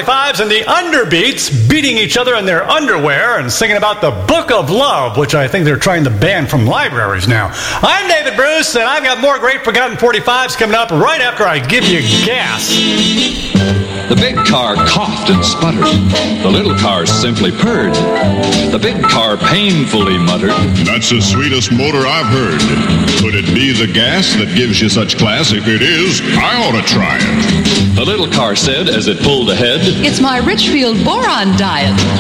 45s and the Underbeats beating each other in their underwear and singing about the Book of Love, which I think they're trying to ban from libraries now. I'm David Bruce, and I've got more great forgotten 45s coming up right after I give you gas. The big car coughed and sputtered. The little car simply purred. The big car painfully muttered, "That's the sweetest motor I've heard. Could it be the gas that gives you such class? If it is, I ought to try it." The little car said as it pulled ahead, "It's my Richfield boron diet."